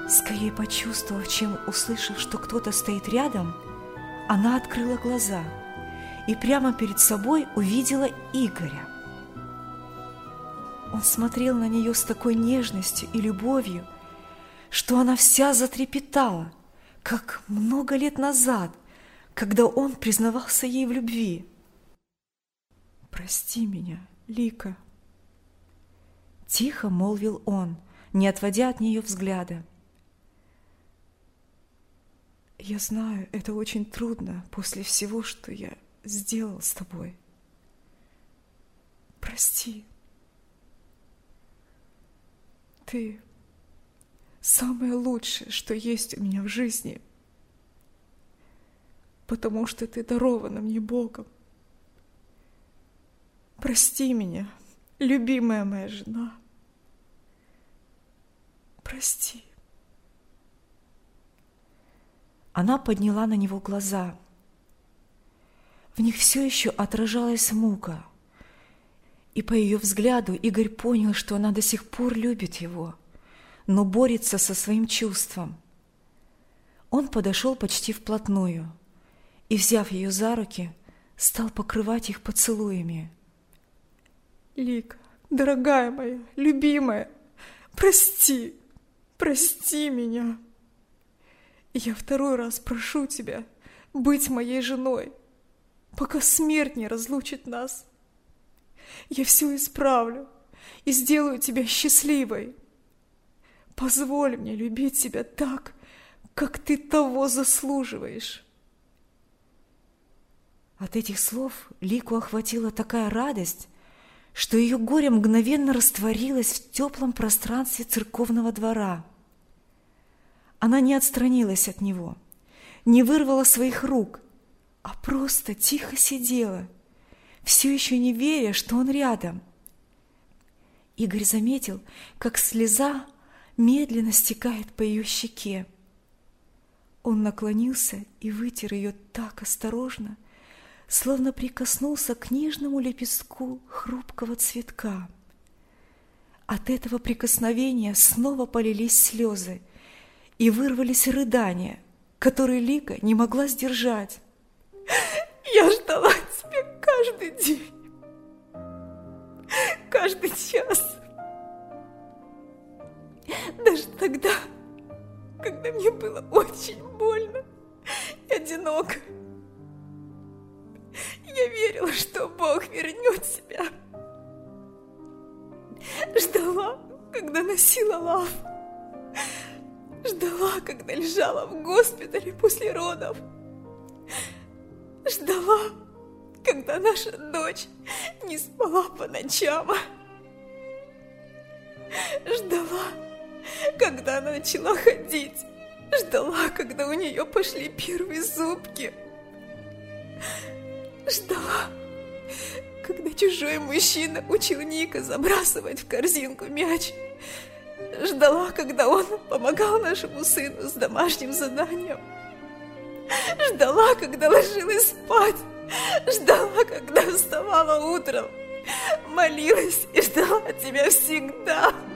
Скорее почувствовав, чем услышав, что кто-то стоит рядом, она открыла глаза и прямо перед собой увидела Игоря. Он смотрел на нее с такой нежностью и любовью, что она вся затрепетала, как много лет назад, когда он признавался ей в любви. «Прости меня, Лика», – тихо молвил он, не отводя от нее взгляда. «Я знаю, это очень трудно после всего, что я сделал с тобой. Прости. Ты самое лучшее, что есть у меня в жизни, потому что ты дарована мне Богом. Прости меня, любимая моя жена. Прости». Она подняла на него глаза. В них все еще отражалась мука. И по ее взгляду Игорь понял, что она до сих пор любит его, но борется со своим чувством. Он подошел почти вплотную и, взяв ее за руки, стал покрывать их поцелуями. «Лика, дорогая моя, любимая, прости, прости меня. Я второй раз прошу тебя быть моей женой, пока смерть не разлучит нас. Я все исправлю и сделаю тебя счастливой. Позволь мне любить тебя так, как ты того заслуживаешь». От этих слов Лику охватила такая радость, что ее горе мгновенно растворилось в теплом пространстве церковного двора. Она не отстранилась от него, не вырвала своих рук, а просто тихо сидела, все еще не веря, что он рядом. Игорь заметил, как слеза медленно стекает по ее щеке. Он наклонился и вытер ее так осторожно, словно прикоснулся к нежному лепестку хрупкого цветка. От этого прикосновения снова полились слезы и вырвались рыдания, которые Лика не могла сдержать. «Я ждала тебя каждый день, каждый час, даже тогда, когда мне было очень больно и одиноко. Я верила, что Бог вернет тебя. Ждала, когда носила лав. Ждала, когда лежала в госпитале после родов. Ждала, когда наша дочь не спала по ночам. Ждала, когда она начала ходить. Ждала, когда у нее пошли первые зубки. Ждала, когда чужой мужчина учил Ника забрасывать в корзинку мяч. Ждала, когда он помогал нашему сыну с домашним заданием. Ждала, когда ложилась спать. Ждала, когда вставала утром. Молилась и ждала тебя всегда.